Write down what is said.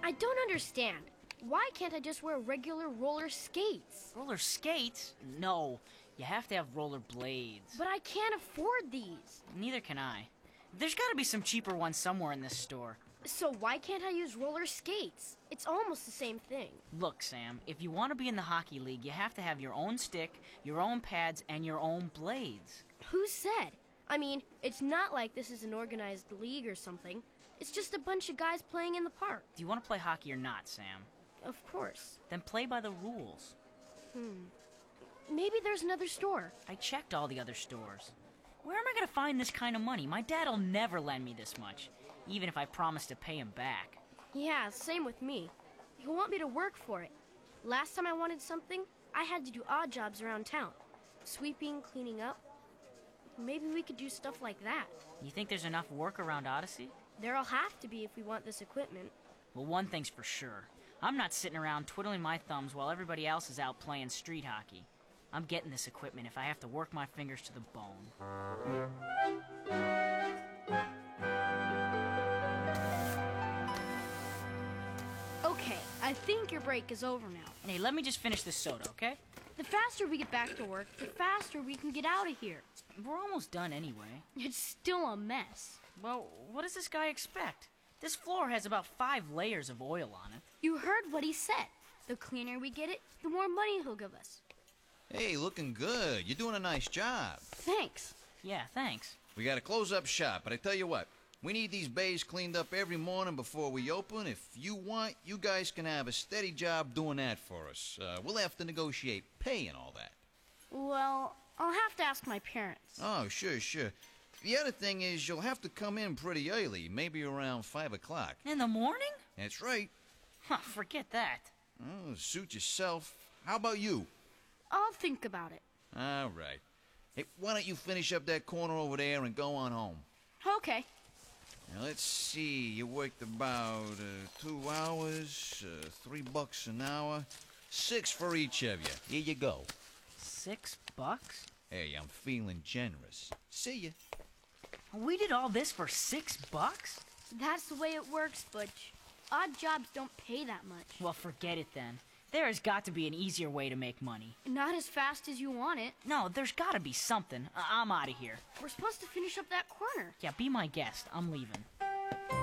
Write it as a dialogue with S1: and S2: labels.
S1: I don't understand. Why can't I just wear regular roller skates?
S2: Roller skates? No, you have to have roller blades.
S1: But I can't afford these.
S2: Neither can I. There's gotta be some cheaper ones somewhere in this store.
S1: So why can't I use roller skates? It's almost the same thing.
S2: Look, Sam, if you want to be in the hockey league, you have to have your own stick, your own pads, and your own blades.
S1: Who said? I mean, it's not like this is an organized league or something. It's just a bunch of guys playing in the park.
S2: Do you want to play hockey or not, Sam?
S1: Of course.
S2: Then play by the rules.
S1: Maybe there's another store.
S2: I checked all the other stores. Where am I going to find this kind of money? My dad'll never lend me this much, even if I promise to pay him back.
S1: Yeah, same with me. He'll want me to work for it. Last time I wanted something, I had to do odd jobs around town. Sweeping, cleaning up. Maybe we could do stuff like that.
S2: You think there's enough work around Odyssey?
S1: There'll have to be if we want this equipment.
S2: Well, one thing's for sure. I'm not sitting around twiddling my thumbs while everybody else is out playing street hockey. I'm getting this equipment if I have to work my fingers to the bone.
S1: Okay, I think your break is over now.
S2: Hey, let me just finish this soda, okay?
S1: The faster we get back to work, the faster we can get out of here.
S2: We're almost done anyway.
S1: It's still a mess.
S2: Well, what does this guy expect? This floor has about 5 layers of oil on it.
S1: You heard what he said. The cleaner we get it, the more money he'll give us.
S3: Hey, looking good. You're doing a nice job.
S1: Thanks.
S2: Yeah, thanks.
S3: We gotta close up shop, but I tell you what, we need these bays cleaned up every morning before we open. If you want, you guys can have a steady job doing that for us. We'll have to negotiate pay and all that.
S1: Well, I'll have to ask my parents.
S3: Oh, sure. The other thing is you'll have to come in pretty early, maybe around 5 o'clock.
S2: In the morning?
S3: That's right.
S2: Huh, forget that.
S3: Oh, suit yourself. How about you?
S1: I'll think about it.
S3: All right. Hey, why don't you finish up that corner over there and go on home?
S1: Okay.
S3: Now, let's see. You worked about 2 hours, $3 an hour, 6 for each of you. Here you go.
S2: $6?
S3: Hey, I'm feeling generous. See ya.
S2: We did all this for $6?
S1: That's the way it works, Butch. Odd jobs don't pay that much.
S2: Well, forget it then. There has got to be an easier way to make money.
S1: Not as fast as you want it.
S2: No, there's got to be something. I'm out of here.
S1: We're supposed to finish up that corner.
S2: Yeah, be my guest. I'm leaving.